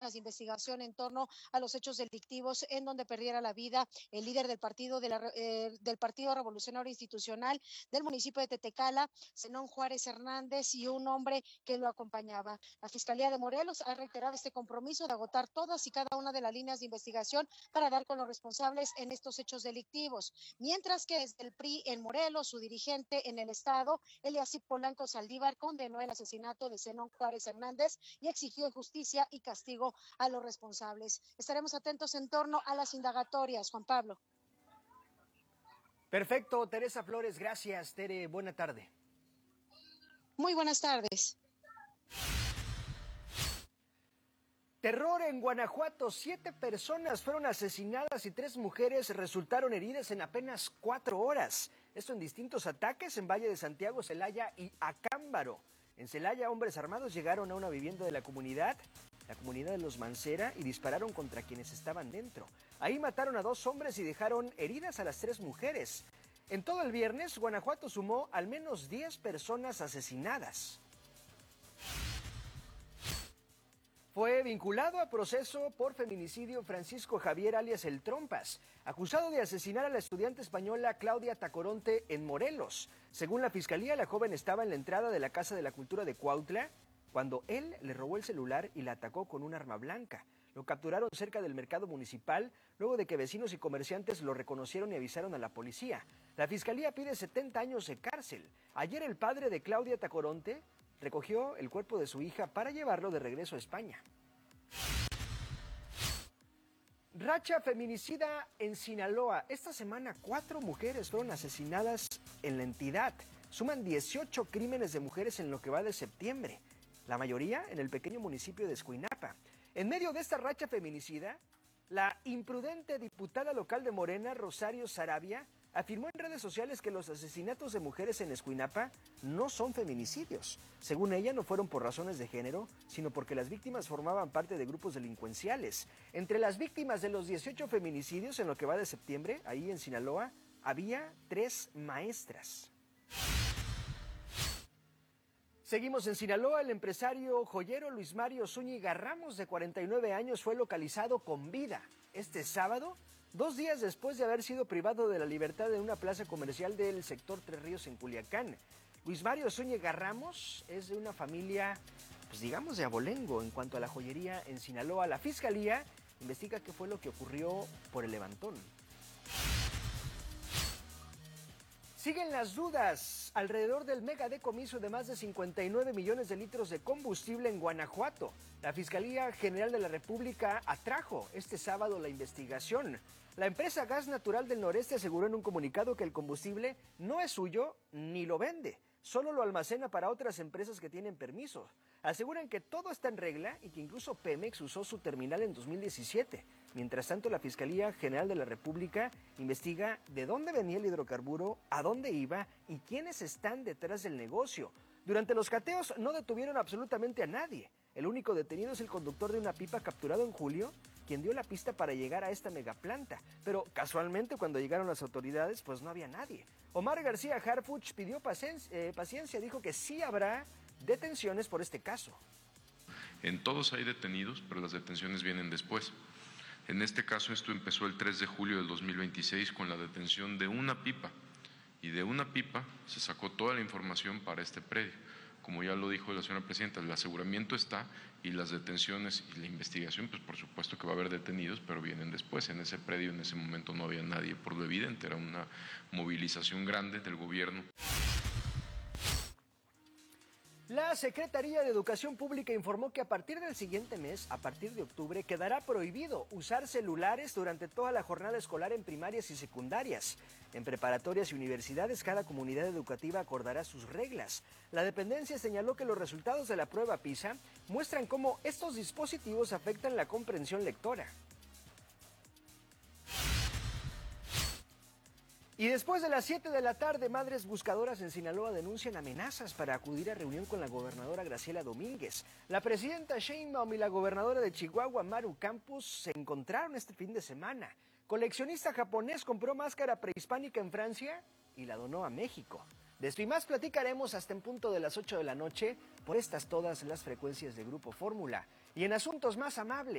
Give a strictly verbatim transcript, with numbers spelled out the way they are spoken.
líneas de investigación en torno a los hechos delictivos en donde perdiera la vida el líder del partido, de la, eh, del Partido Revolucionario Institucional del municipio de Tetecala, Zenón Juárez Hernández, y un hombre que lo acompañaba. La Fiscalía de Morelos ha reiterado este compromiso de agotar todas y cada una de las líneas de investigación para dar con los responsables en estos hechos delictivos. Mientras que desde el P R I en Morelos, su dirigente en el estado, Eliasip Polanco Saldívar, condenó el asesinato de Zenón Juárez Hernández y exigió justicia y castigo a los responsables. Estaremos atentos en torno a las indagatorias, Juan Pablo. Perfecto, Teresa Flores, gracias, Tere, buena tarde. Muy buenas tardes. Terror en Guanajuato, siete personas fueron asesinadas y tres mujeres resultaron heridas en apenas cuatro horas. Esto en distintos ataques en Valle de Santiago, Celaya y Acámbaro. En Celaya, hombres armados llegaron a una vivienda de la comunidad, la comunidad de Los Mancera, y dispararon contra quienes estaban dentro. Ahí mataron a dos hombres y dejaron heridas a las tres mujeres. En todo el viernes, Guanajuato sumó al menos diez personas asesinadas. Fue vinculado a proceso por feminicidio Francisco Javier alias El Trompas, acusado de asesinar a la estudiante española Claudia Tacoronte en Morelos. Según la fiscalía, la joven estaba en la entrada de la Casa de la Cultura de Cuautla cuando él le robó el celular y la atacó con un arma blanca. Lo capturaron cerca del mercado municipal, luego de que vecinos y comerciantes lo reconocieron y avisaron a la policía. La fiscalía pide setenta años de cárcel. Ayer el padre de Claudia Tacoronte recogió el cuerpo de su hija para llevarlo de regreso a España. Racha feminicida en Sinaloa. Esta semana cuatro mujeres fueron asesinadas en la entidad. Suman dieciocho crímenes de mujeres en lo que va de septiembre, la mayoría en el pequeño municipio de Escuinapa. En medio de esta racha feminicida, la imprudente diputada local de Morena, Rosario Sarabia, afirmó en redes sociales que los asesinatos de mujeres en Escuinapa no son feminicidios. Según ella, no fueron por razones de género, sino porque las víctimas formaban parte de grupos delincuenciales. Entre las víctimas de los dieciocho feminicidios en lo que va de septiembre, ahí en Sinaloa, había tres maestras. Seguimos en Sinaloa. El empresario joyero Luis Mario Zúñiga Ramos, de cuarenta y nueve años, fue localizado con vida este sábado, dos días después de haber sido privado de la libertad en una plaza comercial del sector Tres Ríos en Culiacán. Luis Mario Zúñiga Ramos es de una familia, pues digamos, de abolengo en cuanto a la joyería en Sinaloa. La fiscalía investiga qué fue lo que ocurrió por el levantón. Siguen las dudas alrededor del mega decomiso de más de cincuenta y nueve millones de litros de combustible en Guanajuato. La Fiscalía General de la República atrajo este sábado la investigación. La empresa Gas Natural del Noreste aseguró en un comunicado que el combustible no es suyo ni lo vende, solo lo almacena para otras empresas que tienen permiso. Aseguran que todo está en regla y que incluso Pemex usó su terminal en dos mil diecisiete. Mientras tanto, la Fiscalía General de la República investiga de dónde venía el hidrocarburo, a dónde iba y quiénes están detrás del negocio. Durante los cateos no detuvieron absolutamente a nadie. El único detenido es el conductor de una pipa capturado en julio, quien dio la pista para llegar a esta megaplanta. Pero casualmente, cuando llegaron las autoridades, pues no había nadie. Omar García Harfuch pidió paciencia, eh, paciencia, dijo que sí habrá detenciones por este caso. En todos hay detenidos, pero las detenciones vienen después. En este caso, esto empezó el tres de julio del dos mil veintiséis con la detención de una pipa, y de una pipa se sacó toda la información para este predio. Como ya lo dijo la señora presidenta, el aseguramiento está y las detenciones y la investigación, pues por supuesto que va a haber detenidos, pero vienen después. En ese predio en ese momento no había nadie, por lo evidente, era una movilización grande del gobierno. La Secretaría de Educación Pública informó que a partir del siguiente mes, a partir de octubre, quedará prohibido usar celulares durante toda la jornada escolar en primarias y secundarias. En preparatorias y universidades, cada comunidad educativa acordará sus reglas. La dependencia señaló que los resultados de la prueba PISA muestran cómo estos dispositivos afectan la comprensión lectora. Y después de las siete de la tarde, madres buscadoras en Sinaloa denuncian amenazas para acudir a reunión con la gobernadora Graciela Domínguez. La presidenta Sheinbaum y la gobernadora de Chihuahua, Maru Campos, se encontraron este fin de semana. Coleccionista japonés compró máscara prehispánica en Francia y la donó a México. De esto y más platicaremos hasta en punto de las ocho de la noche por estas todas las frecuencias de Grupo Fórmula. Y en asuntos más amables,